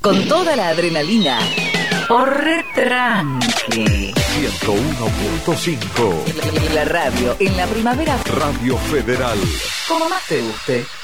Con toda la adrenalina. O retranque. 101.5. La radio en la primavera. Radio Federal. Como más te guste.